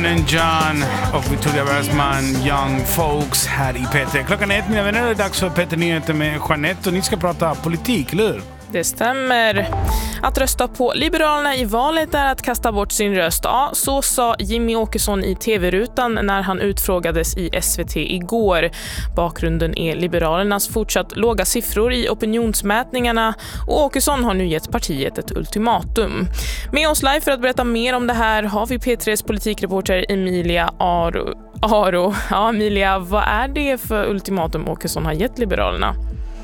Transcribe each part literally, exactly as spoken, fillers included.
Elton John och Victoria Westman, Young Folks här i P tre. Klockan är ett, mina vänner, det är dags för P tre Nyheter med Jeanette och ni ska prata politik, eller hur? Det stämmer. Att rösta på Liberalerna i valet är att kasta bort sin röst. Ja, så sa Jimmy Åkesson i tv-rutan när han utfrågades i S V T igår. Bakgrunden är Liberalernas fortsatt låga siffror i opinionsmätningarna och Åkesson har nu gett partiet ett ultimatum. Med oss live för att berätta mer om det här har vi P tres politikreporter Emilia Aro. Aro. Ja, Emilia, vad är det för ultimatum Åkesson har gett Liberalerna?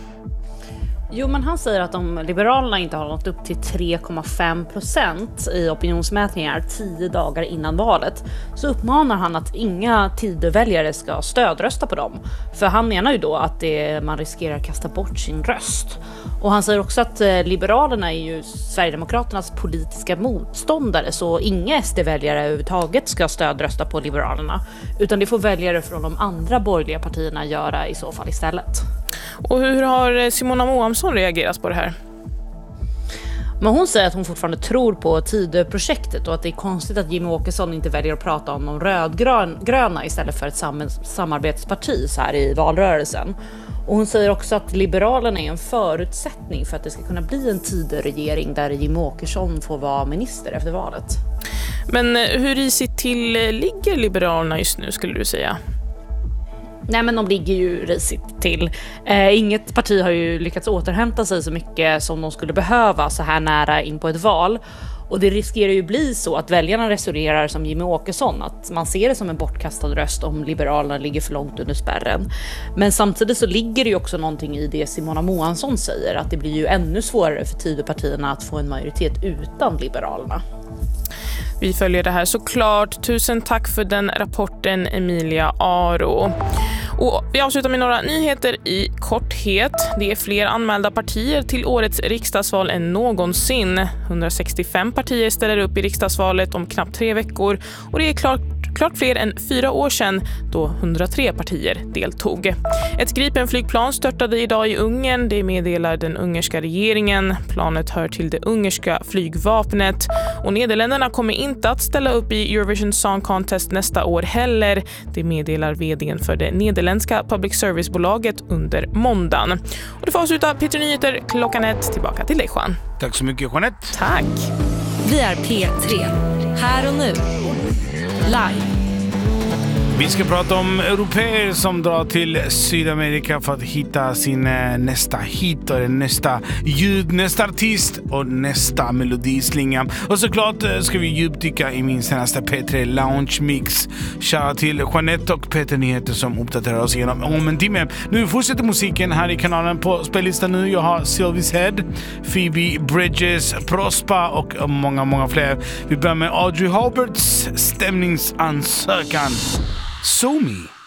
Jo, men han säger att om Liberalerna inte har nått upp till tre komma fem procent i opinionsmätningar tio dagar innan valet så uppmanar han att inga Tidöväljare ska stödrösta på dem. För han menar ju då att det, man riskerar att kasta bort sin röst. Och han säger också att Liberalerna är ju Sverigedemokraternas politiska motståndare, så inga S D-väljare överhuvudtaget ska stödrösta på Liberalerna, utan det får väljare från de andra borgerliga partierna göra i så fall istället. Och hur har Simona Moamsson reagerat på det här? Men hon säger att hon fortfarande tror på Tidöprojektet och att det är konstigt att Jimmy Åkesson inte väljer att prata om de rödgröna istället för ett sam- samarbetsparti så här i valrörelsen. Och hon säger också att Liberalerna är en förutsättning för att det ska kunna bli en Tidöregering där Jimmy Åkesson får vara minister efter valet. Men hur risigt till ligger Liberalerna just nu, skulle du säga? Nej, men de ligger ju risigt till. Eh, inget parti har ju lyckats återhämta sig så mycket som de skulle behöva så här nära in på ett val. Och det riskerar ju bli så att väljarna resonerar som Jimmy Åkesson, att man ser det som en bortkastad röst om Liberalerna ligger för långt under spärren. Men samtidigt så ligger det ju också någonting i det Simona Moamsson säger, att det blir ju ännu svårare för Tidöpartierna att få en majoritet utan Liberalerna. Vi följer det här såklart. Tusen tack för den rapporten, Emilia Aro. Och vi avslutar med några nyheter i korthet. Det är fler anmälda partier till årets riksdagsval än någonsin. hundrasextiofem partier ställer upp i riksdagsvalet om knappt tre veckor och det är klart Klart fler än fyra år sedan då hundratre partier deltog. Ett Gripen-flygplan störtade idag i Ungern, det meddelar den ungerska regeringen. Planet hör till det ungerska flygvapnet. Och Nederländerna kommer inte att ställa upp i Eurovision Song Contest nästa år heller. Det meddelar vdn för det nederländska public service-bolaget under måndagen. Och det får avsluta P tre Nyheter klockan ett. Tillbaka till dig, Juan. Tack så mycket, Jeanette. Tack. Vi är P tre. Här och nu. Live. Vi ska prata om europeer som drar till Sydamerika för att hitta sin nästa hit och nästa ljud, nästa artist och nästa melodislinga. Och såklart ska vi djupdyka i min senaste P tre Lounge Mix. Kära till Jeanette och P tre Nyheter som uppdaterar oss igenom om en timme. Nu fortsätter musiken här i kanalen på spellistan nu. Jag har Sylvie's Head, Phoebe Bridges, Prospa och många, många fler. Vi börjar med Audrey Halberts stämningsansökan. So Me.